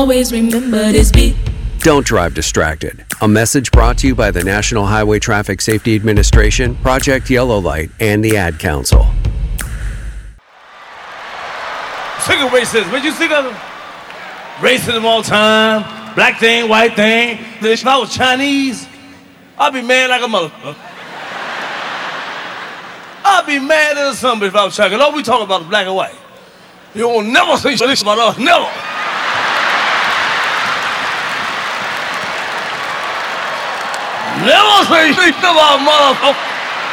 Always remember this beat. Don't drive distracted. A message brought to you by the National Highway Traffic Safety Administration, Project Yellow Light, and the Ad Council. Sick of racism. Would you sick of them? Racism all the time. Black thing, white thing. If I was Chinese, I'd be mad like a motherfucker. I'd be mad as something if I was Chinese. All we talk about is black and white. You won't never say this about us. Never. Never say shit about motherfucker.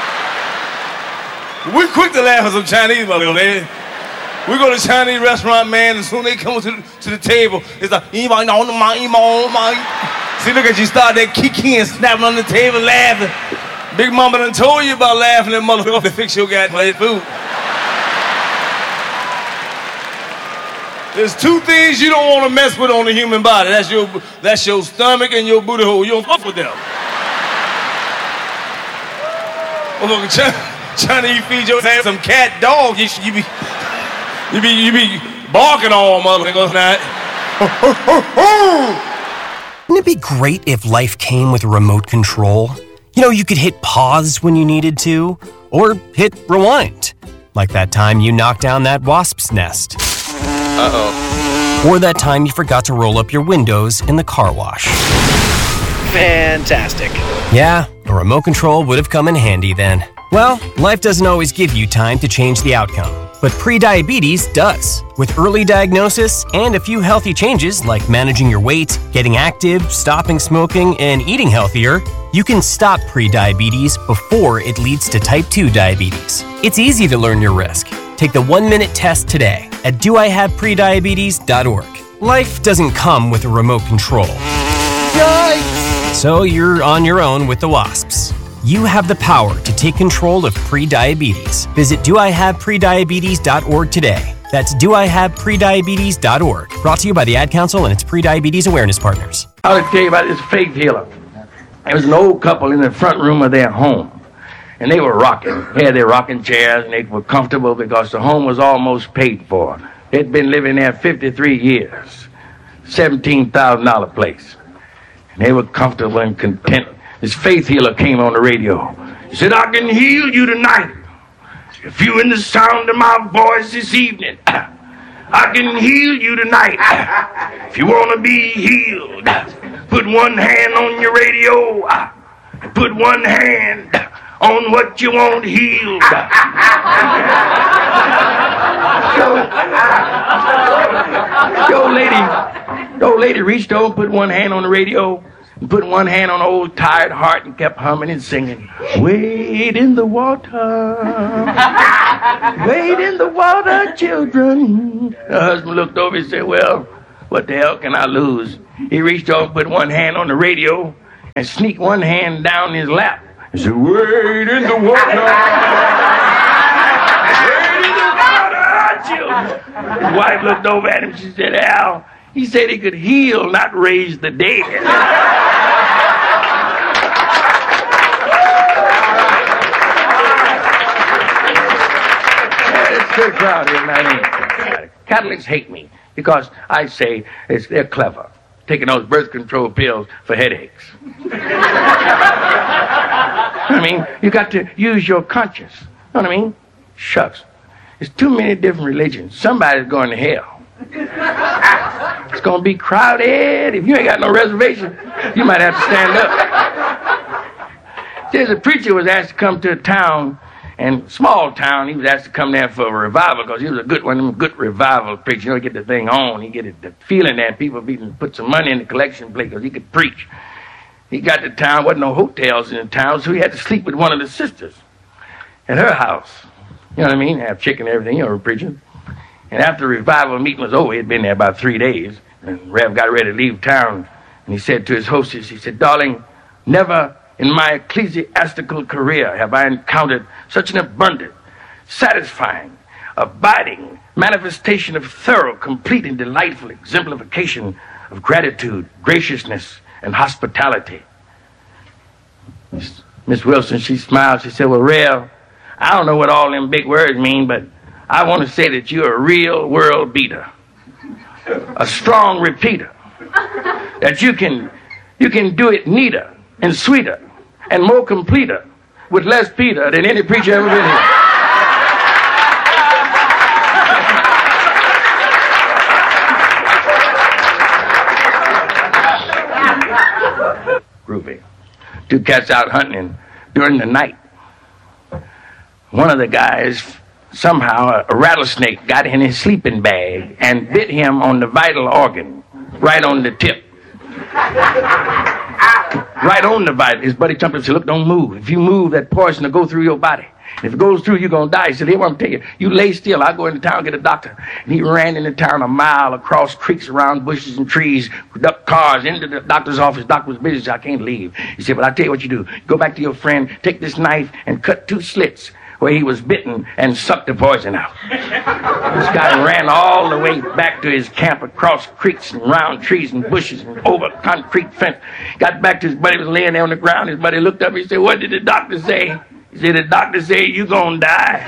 We quick to laugh at some Chinese motherfuckers. We go to a Chinese restaurant, man, and soon they come to the table, it's like, see, look at you, start that kiki and snapping on the table, laughing. Big mama done told you about laughing at motherfucker to fix your goddamn food. There's two things you don't want to mess with on the human body. That's your stomach and your booty hole. You don't fuck with them. Chinese feed your ass some cat dog. You be barking all motherfuckers night. Wouldn't it be great if life came with a remote control? You know, you could hit pause when you needed to, or hit rewind. Like that time you knocked down that wasp's nest. Uh-oh. Or that time you forgot to roll up your windows in the car wash. Fantastic. Yeah, a remote control would have come in handy then. Well, life doesn't always give you time to change the outcome, but prediabetes does. With early diagnosis and a few healthy changes like managing your weight, getting active, stopping smoking, and eating healthier, you can stop prediabetes before it leads to type 2 diabetes. It's easy to learn your risk. Take the 1-minute test today at doihaveprediabetes.org. Life doesn't come with a remote control. Yikes! So you're on your own with the wasps. You have the power to take control of prediabetes. Visit doihaveprediabetes.org today. That's doihaveprediabetes.org. Brought to you by the Ad Council and its Prediabetes Awareness Partners. I'll tell you about this faith healer. There was an old couple in the front room of their home, and they were rocking. They had their rocking chairs, and they were comfortable because the home was almost paid for. They'd been living there 53 years, $17,000 place. And they were comfortable and content. This faith healer came on the radio. He said, I can heal you tonight. If you're in the sound of my voice this evening, I can heal you tonight. If you want to be healed, put one hand on your radio, put one hand on what you want healed. The old lady reached over, put one hand on the radio, and put one hand on the old tired heart and kept humming and singing. Wade in the water, wade in the water, children. The husband looked over and said, well, what the hell can I lose? He reached over, put one hand on the radio, and sneaked one hand down his lap. He said, wade in the water, wade in the water, children. His wife looked over at him. She said, Al, he said he could heal, not raise the dead. It's good crowd here, man. Catholics hate me because I say they're clever, taking those birth control pills for headaches. I mean, you got to use your conscience. You know what I mean? Shucks. There's too many different religions. Somebody's going to hell. It's going to be crowded. If you ain't got no reservation, you might have to stand up. There's a preacher was asked to come to a town, and small town, he was asked to come there for a revival because he was a good one of them good revival preachers. You know, he get the thing on. He get the feeling that people put some money in the collection plate because he could preach. He got to town, wasn't no hotels in the town, so he had to sleep with one of the sisters at her house. You know what I mean? Have chicken and everything, you know, preaching. And after the revival meeting was over, he'd been there about 3 days, and Rev got ready to leave town, and he said to his hostess, he said, darling, never in my ecclesiastical career have I encountered such an abundant, satisfying, abiding manifestation of thorough, complete, and delightful exemplification of gratitude, graciousness, and hospitality. Miss Wilson, she smiled. She said, well, Rev, I don't know what all them big words mean, but I want to say that you're a real world beater, a strong repeater, that you can do it neater and sweeter and more completer with less Peter than any preacher ever been here. Groovy. Two cats out hunting during the night. One of the guys, somehow a rattlesnake got in his sleeping bag and bit him on the vital organ, right on the tip. Right on the vital. His buddy jumped up and said, look, don't move. If you move, that poison will go through your body. If it goes through, you're going to die. He said, here, what I'm telling you. You lay still. I'll go into town and get a doctor. And he ran into town a mile across creeks, around bushes and trees, ducked cars into the doctor's office. Doctor was busy. He said, I can't leave. He said, well, I'll tell you what you do. Go back to your friend, take this knife and cut 2 slits where he was bitten and sucked the poison out. This guy ran all the way back to his camp across creeks and round trees and bushes and over concrete fence. Got back to his buddy, was laying there on the ground. His buddy looked up and he said, what did the doctor say? He said, the doctor said, you gonna die.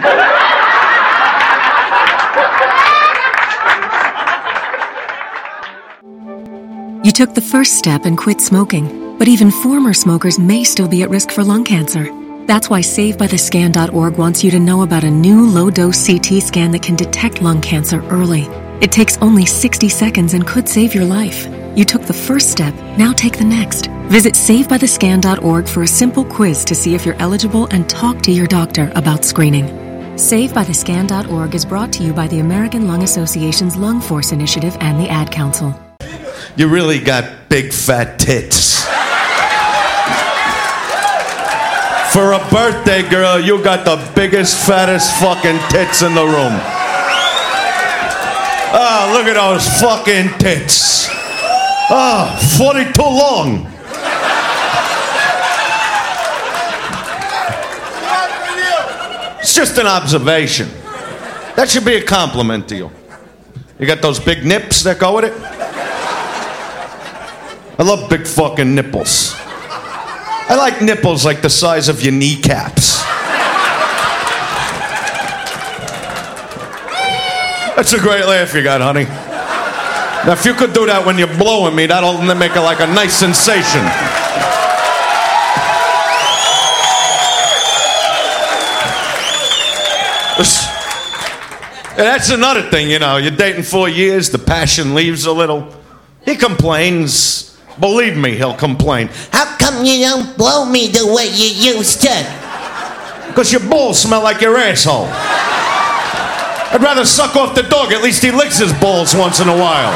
You took the first step and quit smoking, but even former smokers may still be at risk for lung cancer. That's why SaveByTheScan.org wants you to know about a new low-dose CT scan that can detect lung cancer early. It takes only 60 seconds and could save your life. You took the first step, now take the next. Visit SaveByTheScan.org for a simple quiz to see if you're eligible and talk to your doctor about screening. SaveByTheScan.org is brought to you by the American Lung Association's Lung Force Initiative and the Ad Council. You really got big fat tits. For a birthday girl, you got the biggest, fattest fucking tits in the room. Oh, look at those fucking tits. Oh, 42 long. It's just an observation. That should be a compliment to you. You got those big nips that go with it? I love big fucking nipples. I like nipples like the size of your kneecaps. That's a great laugh you got, honey. Now, if you could do that when you're blowing me, that'll make it like a nice sensation. That's another thing, you know. You're dating 4 years, the passion leaves a little. He complains. Believe me, he'll complain. How come you don't blow me the way you used to? Because your balls smell like your asshole. I'd rather suck off the dog. At least he licks his balls once in a while.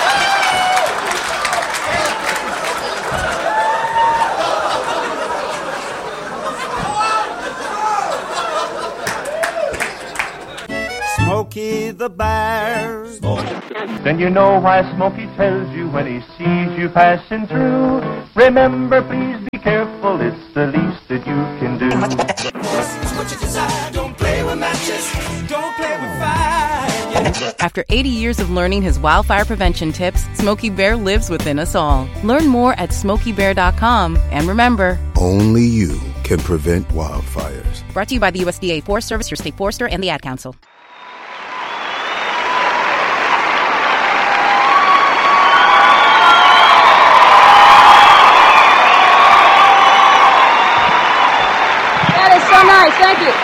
Smokey the Bear. Then you know why Smokey tells you when he sees you passing through. Remember, please be careful, it's the least that you can do. What you desire, don't play with matches, don't play with fire. After 80 years of learning his wildfire prevention tips, Smokey Bear lives within us all. Learn more at SmokeyBear.com. And remember, only you can prevent wildfires. Brought to you by the USDA Forest Service, your state forester, and the Ad Council. Nice, thank you.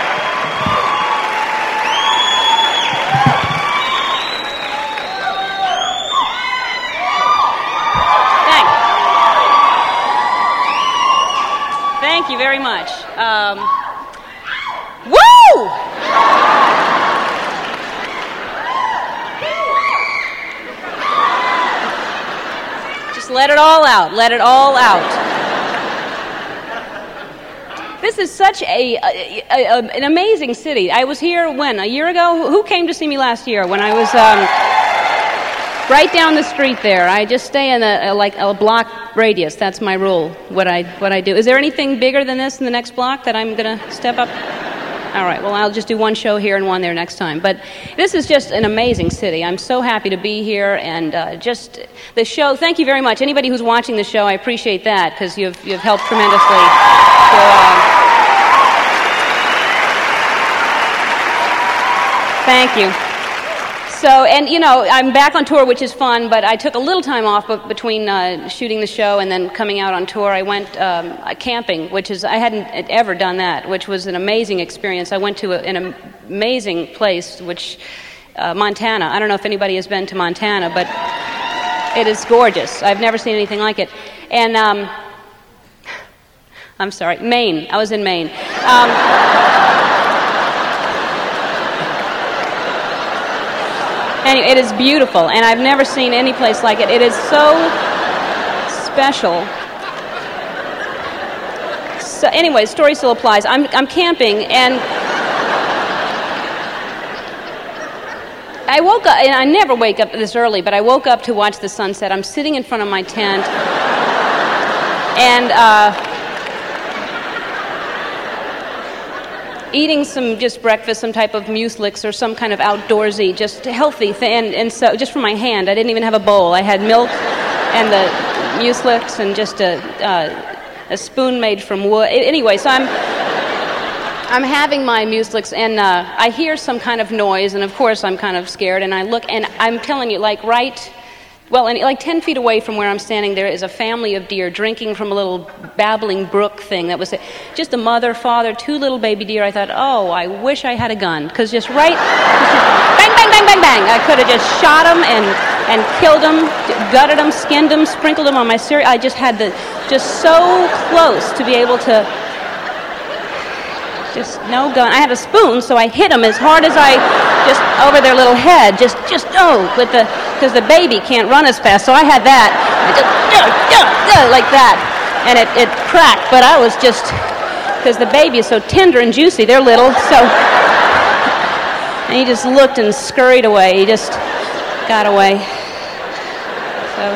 Thank you very much. Woo! Just let it all out. Let it all out. This is such an amazing city. I was here, a year ago? Who came to see me last year when I was right down the street there? I just stay in a block radius. That's my rule, what I do. Is there anything bigger than this in the next block that I'm going to step up? All right, well, I'll just do one show here and one there next time. But this is just an amazing city. I'm so happy to be here, and just the show, thank you very much. Anybody who's watching the show, I appreciate that, because you've helped tremendously. Thank you. So, and I'm back on tour, which is fun, but I took a little time off between shooting the show and then coming out on tour. I went camping, I hadn't ever done that, which was an amazing experience. I went to an amazing place, Montana. I don't know if anybody has been to Montana, but it is gorgeous. I've never seen anything like it. And, I'm sorry, Maine. I was in Maine. Anyway, it is beautiful, and I've never seen any place like it. It is so special. So, anyway, story still applies. I'm camping, and I woke up, and I never wake up this early, but I woke up to watch the sunset. I'm sitting in front of my tent, and eating some just breakfast, some type of muesli or some kind of outdoorsy, just healthy thing, and so just from my hand. I didn't even have a bowl. I had milk and the muesli and just a spoon made from wood. Anyway, so I'm having my muesli, and I hear some kind of noise, and of course I'm kind of scared, and I look, and I'm telling you, like 10 feet away from where I'm standing, there is a family of deer drinking from a little babbling brook thing that was just a mother, father, 2 little baby deer. I thought, oh, I wish I had a gun, because just bang, bang, bang, bang, bang. I could have just shot them and killed them, gutted them, skinned them, sprinkled them on my cereal. I just had just so close to be able to, just no gun. I had a spoon, so I hit them as hard as I just over their little head, because the baby can't run as fast, so I had that, like that, and it cracked, but I was just, because the baby is so tender and juicy, they're little, so, and he just looked and scurried away, he just got away, so.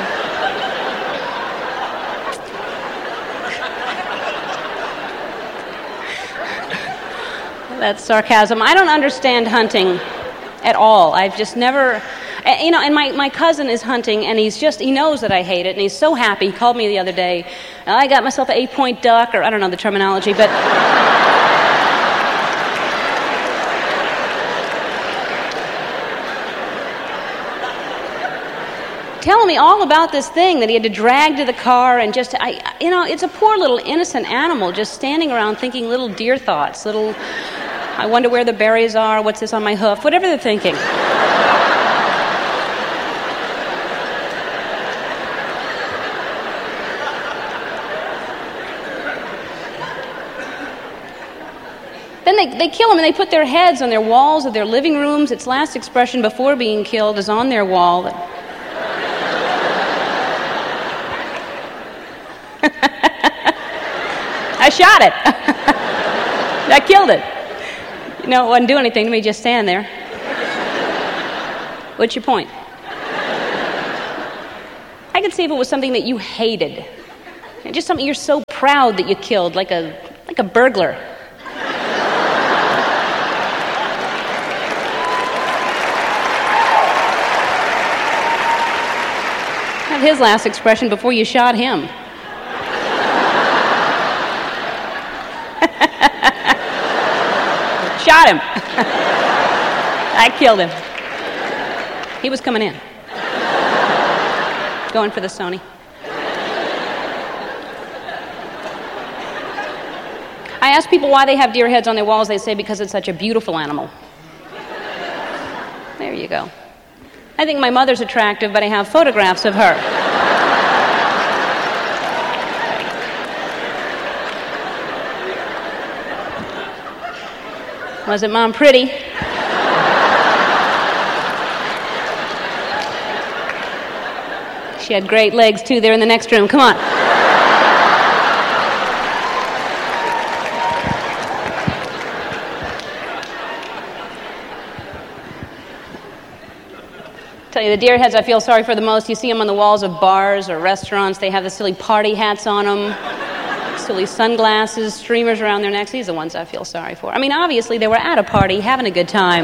That's sarcasm. I don't understand hunting at all. I've just never, and my cousin is hunting, and he knows that I hate it, and he's so happy. He called me the other day. I got myself an 8-point duck, or I don't know the terminology, but telling me all about this thing that he had to drag to the car, and it's a poor little innocent animal just standing around thinking little deer thoughts, I wonder where the berries are, what's this on my hoof, whatever they're thinking. Then they kill them, and they put their heads on their walls of their living rooms. Its last expression before being killed is on their wall. I shot it. I killed it. It wouldn't do anything to me, just stand there. What's your point? I could see if it was something that you hated. Just something you're so proud that you killed, like a burglar. Had his last expression before you shot him. Shot him. I killed him. He was coming in. Going for the Sony. I ask people why they have deer heads on their walls. They say because it's such a beautiful animal. There you go. I think my mother's attractive, but I have photographs of her. Wasn't Mom pretty? She had great legs, too. They're in the next room. Come on. Tell you, the deer heads I feel sorry for the most, you see them on the walls of bars or restaurants. They have the silly party hats on them. Silly sunglasses, streamers around their necks. These are the ones I feel sorry for. I mean, obviously, they were at a party, having a good time.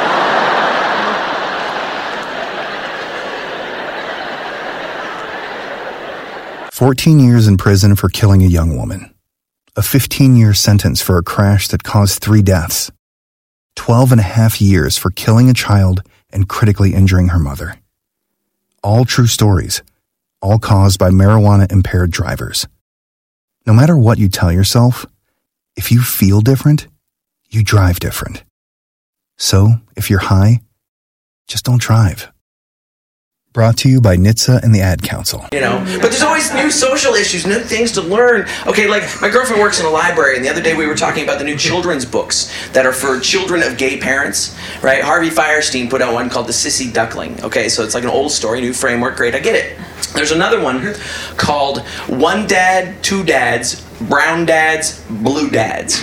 14 years in prison for killing a young woman. A 15-year sentence for a crash that caused 3 deaths. 12 and a half years for killing a child and critically injuring her mother. All true stories, all caused by marijuana-impaired drivers. No matter what you tell yourself, if you feel different, you drive different. So, if you're high, just don't drive. Brought to you by NHTSA and the Ad Council. You know, but there's always new social issues, new things to learn. Okay, like my girlfriend works in a library, and the other day we were talking about the new children's books that are for children of gay parents, right? Harvey Fierstein put out one called The Sissy Duckling. Okay, so it's like an old story, new framework, great, I get it. There's another one called One Dad, Two Dads, Brown Dads, Blue Dads.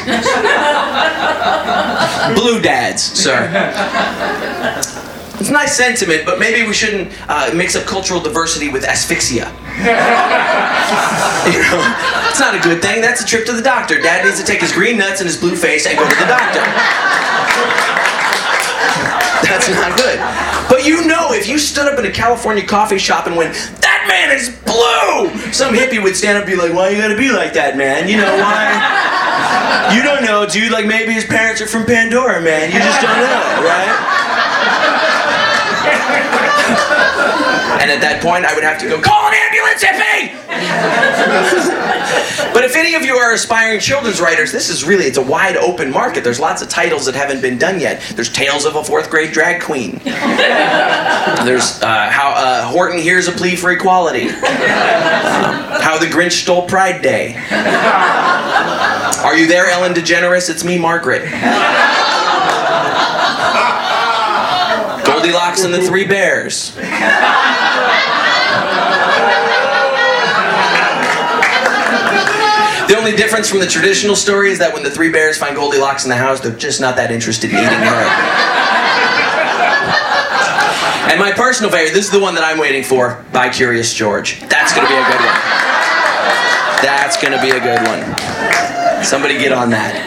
Blue Dads, sir. It's a nice sentiment, but maybe we shouldn't mix up cultural diversity with asphyxia. You know, it's not a good thing. That's a trip to the doctor. Dad needs to take his green nuts and his blue face and go to the doctor. That's not good. But you know, if you stood up in a California coffee shop and went, "That man is blue!" Some hippie would stand up and be like, "Why you gotta be like that, man? You know why?" You don't know, dude. Like maybe his parents are from Pandora, man. You just don't know, right? And at that point, I would have to go, "Call an ambulance, hippie!" But if any of you are aspiring children's writers, this is really, it's a wide open market. There's lots of titles that haven't been done yet. There's Tales of a Fourth Grade Drag Queen. There's How Horton Hears a Plea for Equality. How the Grinch Stole Pride Day. Are you there, Ellen DeGeneres? It's me, Margaret. Goldilocks and the Three Bears. The only difference from the traditional story is that when the three bears find Goldilocks in the house, they're just not that interested in eating her. And my personal favorite, this is the one that I'm waiting for, By Curious George. That's going to be a good one. That's going to be a good one. Somebody get on that.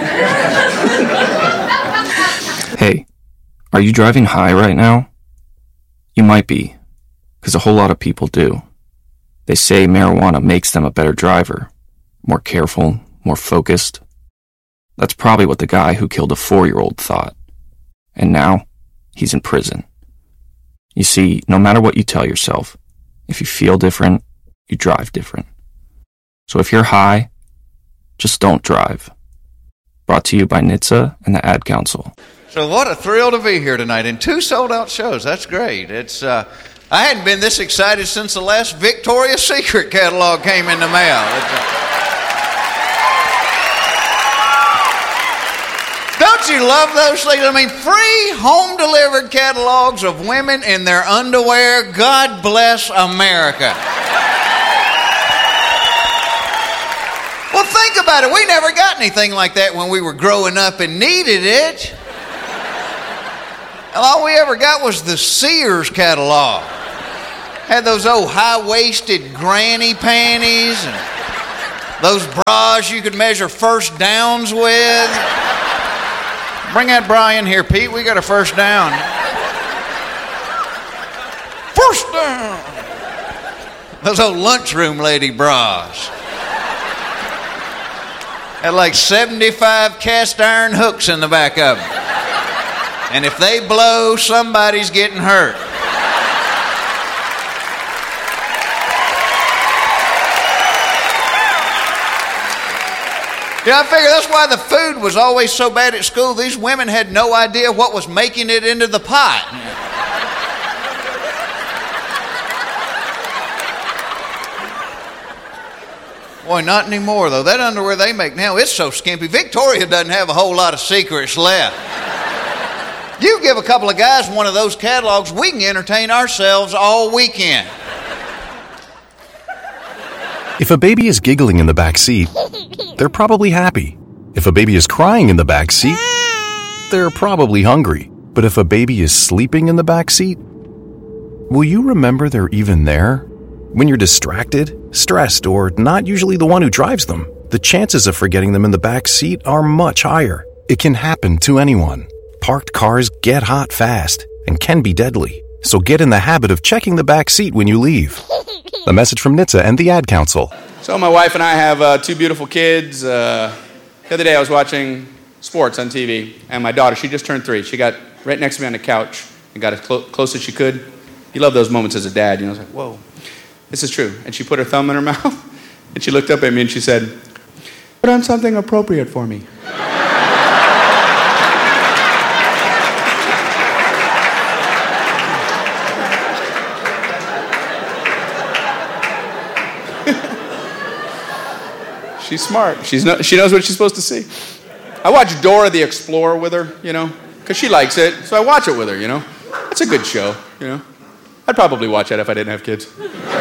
Hey, are you driving high right now? You might be, because a whole lot of people do. They say marijuana makes them a better driver, more careful, more focused. That's probably what the guy who killed a 4-year-old thought. And now, he's in prison. You see, no matter what you tell yourself, if you feel different, you drive different. So if you're high, just don't drive. Brought to you by NHTSA and the Ad Council. So what a thrill to be here tonight, and 2 sold-out shows. That's great. It's I hadn't been this excited since the last Victoria's Secret catalog came in the mail. Don't you love those things? I mean, free home-delivered catalogs of women in their underwear. God bless America. Well, think about it. We never got anything like that when we were growing up and needed it. All we ever got was the Sears catalog. Had those old high-waisted granny panties and those bras you could measure first downs with. Bring that bra in here, Pete. We got a first down. First down. Those old lunchroom lady bras. Had like 75 cast iron hooks in the back of them. And if they blow, somebody's getting hurt. Yeah, I figure that's why the food was always so bad at school. These women had no idea what was making it into the pot. Boy, not anymore, though. That underwear they make now, it's so skimpy. Victoria doesn't have a whole lot of secrets left. You give a couple of guys one of those catalogs, we can entertain ourselves all weekend. If a baby is giggling in the back seat, they're probably happy. If a baby is crying in the back seat, they're probably hungry. But if a baby is sleeping in the back seat, will you remember they're even there? When you're distracted, stressed, or not usually the one who drives them, the chances of forgetting them in the back seat are much higher. It can happen to anyone. Parked cars get hot fast and can be deadly. So get in the habit of checking the back seat when you leave. A message from NHTSA and the Ad Council. So my wife and I have 2 beautiful kids. The other day I was watching sports on TV, and my daughter, she just turned 3. She got right next to me on the couch and got as close as she could. You love those moments as a dad, you know, it's like, whoa, this is true. And she put her thumb in her mouth, and she looked up at me and she said, put on something appropriate for me. She's smart. She knows what she's supposed to see. I watch Dora the Explorer with her, you know, because she likes it, so I watch it with her, you know. It's a good show, you know. I'd probably watch that if I didn't have kids.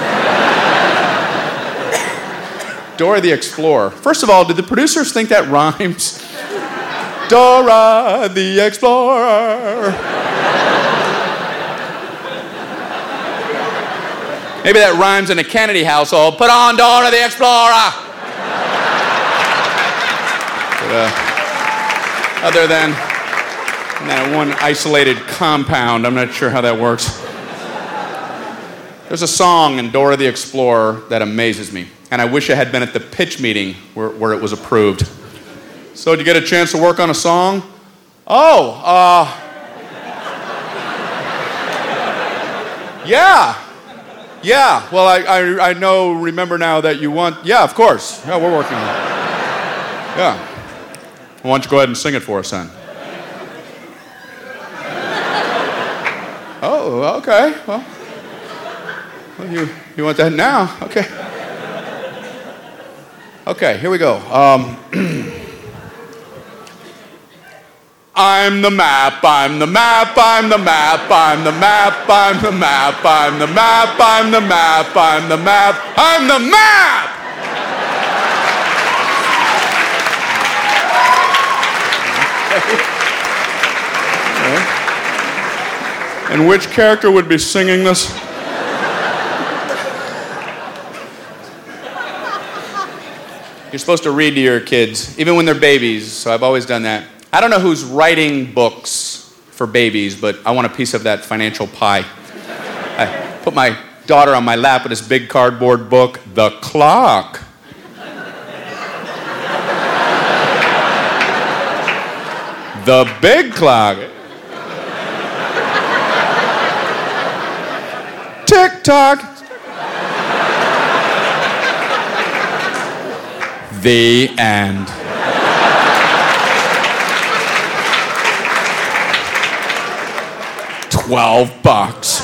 Dora the Explorer. First of all, did the producers think that rhymes? Dora the Explorer. Maybe that rhymes in a Kennedy household. Put on Dora the Explorer. But, other than that one isolated compound, I'm not sure how that works. There's a song in Dora the Explorer that amazes me, and I wish I had been at the pitch meeting where it was approved. So, did you get a chance to work on a song? Yeah. Well, I remember now that you want. Yeah, of course. Yeah, we're working on it. Yeah. Why don't you go ahead and sing it for us, then? Oh, okay. Well, you want that now? Okay. Okay, here we go. I'm the map, I'm the map, I'm the map, I'm the map, I'm the map, I'm the map, I'm the map, I'm the map, I'm the map! Okay. And which character would be singing this? You're supposed to read to your kids, even when they're babies, so I've always done that. I don't know who's writing books for babies, but I want a piece of that financial pie. I put my daughter on my lap with this big cardboard book, The Clock. The big clock. Tick-tock. The end. $12.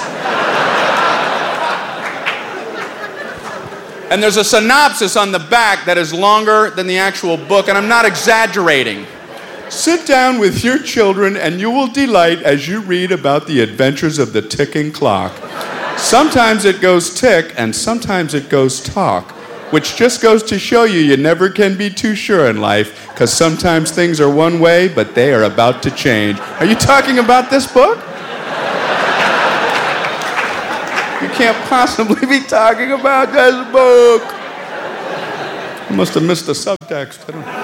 And there's a synopsis on the back that is longer than the actual book, and I'm not exaggerating. Sit down with your children and you will delight as you read about the adventures of the ticking clock. Sometimes it goes tick and sometimes it goes talk, which just goes to show you never can be too sure in life, because sometimes things are one way, but they are about to change. Are you talking about this book? You can't possibly be talking about this book. I must have missed the subtext.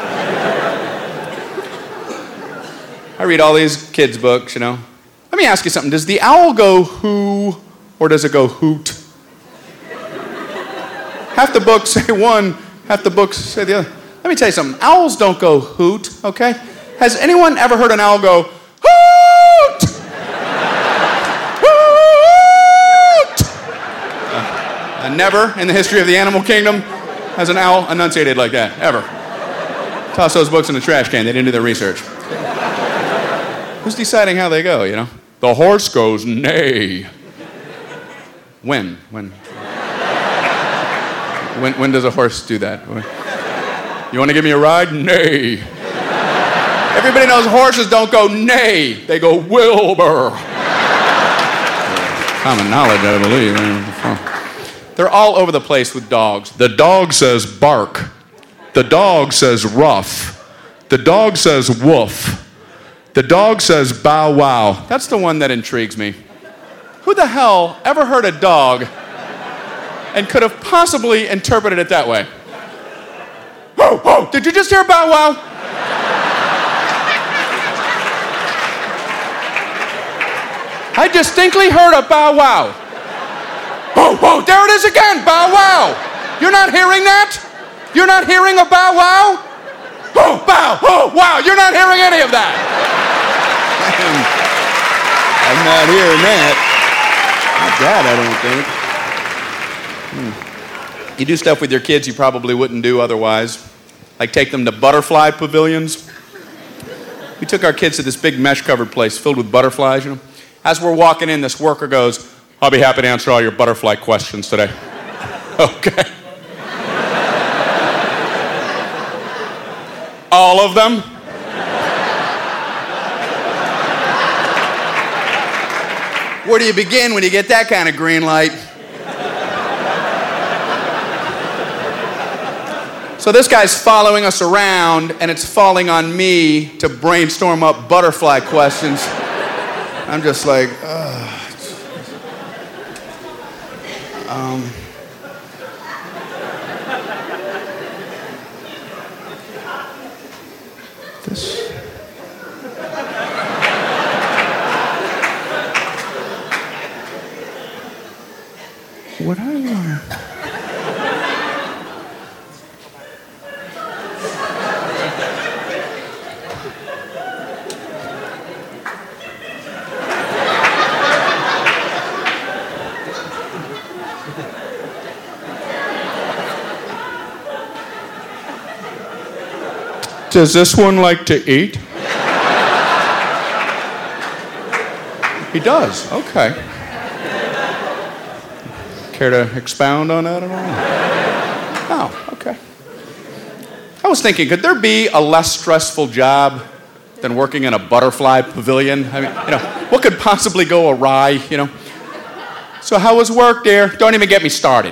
I read all these kids' books, you know. Let me ask you something. Does the owl go who, or does it go hoot? Half the books say one, half the books say the other. Let me tell you something. Owls don't go hoot, okay? Has anyone ever heard an owl go hoot? Hoot! Never in the history of the animal kingdom has an owl enunciated like that, ever. Toss those books in the trash can. They didn't do their research. Who's deciding how they go, you know? The horse goes neigh. When does a horse do that? You want to give me a ride? Neigh. Everybody knows horses don't go neigh. They go Wilbur. Common knowledge, I believe. They're all over the place with dogs. The dog says bark. The dog says ruff. The dog says woof. The dog says bow wow. That's the one that intrigues me. Who the hell ever heard a dog and could have possibly interpreted it that way? Whoa, whoa, did you just hear bow wow? I distinctly heard a bow wow. Whoa, whoa, there it is again, bow wow. You're not hearing that? You're not hearing a bow wow? Oh, bow, oh, wow, you're not hearing any of that. I'm not hearing that. Not that, I don't think. You do stuff with your kids you probably wouldn't do otherwise. Like take them to butterfly pavilions. We took our kids to this big mesh-covered place filled with butterflies, you know. As we're walking in, this worker goes, "I'll be happy to answer all your butterfly questions today." Okay. All of them? Where do you begin when you get that kind of green light? So this guy's following us around, and it's falling on me to brainstorm up butterfly questions. I'm just like, this. What I want. Does this one like to eat? He does, okay. Care to expound on that at all? Oh, okay. I was thinking, could there be a less stressful job than working in a butterfly pavilion? I mean, you know, what could possibly go awry, you know? So how was work, dear? Don't even get me started.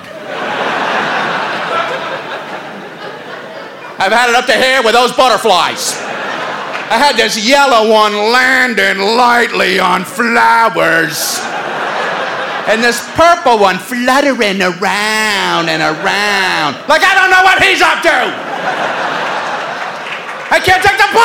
I've had it up to here with those butterflies. I had this yellow one landing lightly on flowers. And this purple one fluttering around and around. Like I don't know what he's up to. I can't take the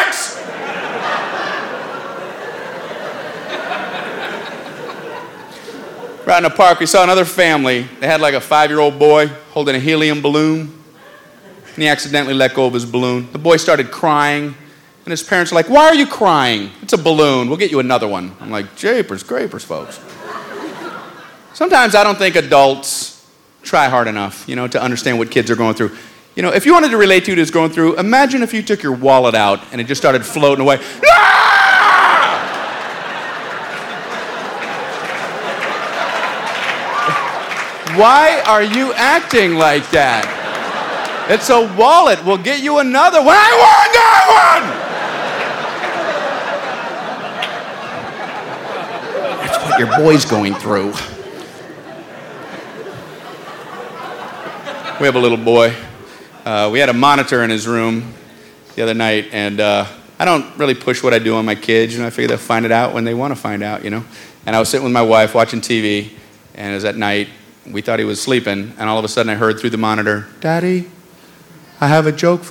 politics. Right in the park, we saw another family. They had like a 5-year-old boy holding a helium balloon. And he accidentally let go of his balloon. The boy started crying. And his parents were like, "Why are you crying? It's a balloon. We'll get you another one." I'm like, "Japers, grapers, folks." Sometimes I don't think adults try hard enough, you know, to understand what kids are going through. You know, if you wanted to relate to what he's going through, imagine if you took your wallet out and it just started floating away. Why are you acting like that? It's a wallet. We'll get you another one. I want that one! That's what your boy's going through. We have a little boy. We had a monitor in his room the other night, and I don't really push what I do on my kids. You know, I figure they'll find it out when they want to find out, you know. And I was sitting with my wife watching TV, and it was at night. We thought he was sleeping, and all of a sudden I heard through the monitor, "Daddy, I have a joke for